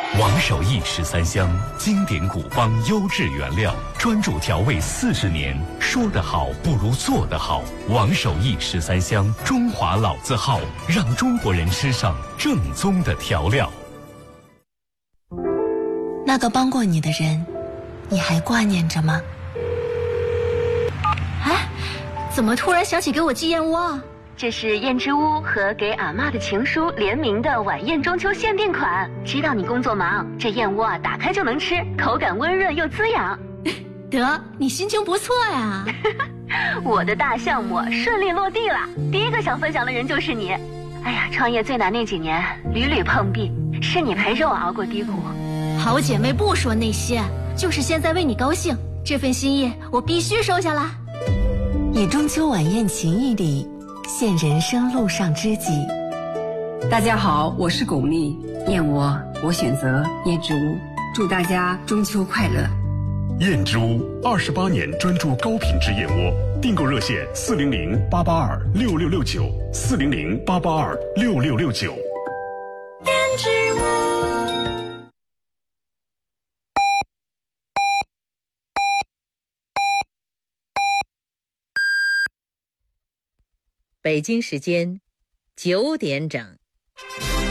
王守义13香，经典古方，优质原料，专注调味40年。说得好不如做得好。王守义13香，中华老字号，让中国人吃上正宗的调料。 那个帮过你的人，你还挂念着吗？ 哎，怎么突然想起给我寄燕窝啊？ 这是燕之屋和给阿嬷的情书联名的晚宴中秋限定款。知道你工作忙，这燕窝啊打开就能吃，口感温润又滋养。 得，你心情不错呀。 我的大项目顺利落地了，第一个想分享的人就是你。哎呀，创业最难那几年屡屡碰壁，是你陪着我熬过低谷。 好姐妹不说那些，就是现在为你高兴，这份心意我必须收下啦。 以中秋晚宴情谊里现人生路上知己。 大家好，我是巩俐，燕窝我选择燕之屋，祝大家中秋快乐。 燕之屋28年专注高品质燕窝，订购热线400-882-6669，400-882-6669。 燕之屋。 北京时间9点整。